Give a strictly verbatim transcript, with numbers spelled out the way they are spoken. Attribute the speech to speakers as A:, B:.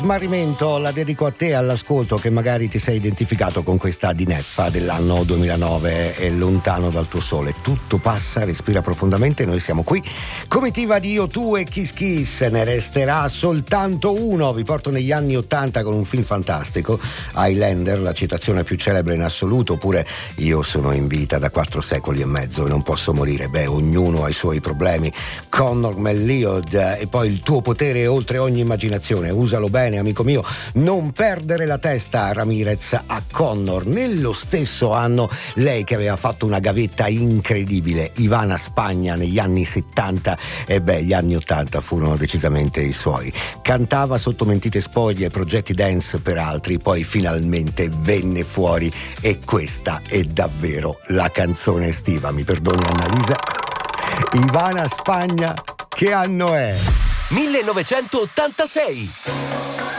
A: Smarrimento la dedico a te all'ascolto, che magari ti sei identificato con questa dineffa dell'anno duemilanove e lontano dal tuo sole. Tutto passa, respira profondamente, noi siamo qui. Comitiva di Io Tu e Kiss Kiss, ne resterà soltanto uno. Vi porto negli anni ottanta con un film fantastico, Highlander, la citazione più celebre in assoluto, oppure Io sono in vita da quattro secoli e mezzo e non posso morire. Beh, ognuno ha i suoi problemi. Connor McLeod, e poi il tuo potere è oltre ogni immaginazione, usalo bene amico mio, non perdere la testa. Ramirez a Connor. Nello stesso anno lei che aveva fatto una gavetta incredibile, Ivana Spagna, negli anni settanta, e beh, gli anni ottanta furono decisamente i suoi. Cantava sotto mentite spoglie, progetti dance per altri, poi finalmente venne fuori e questa è davvero la canzone estiva. Mi perdoni Annalisa. Ivana Spagna, che anno è?
B: millenovecentottantasei.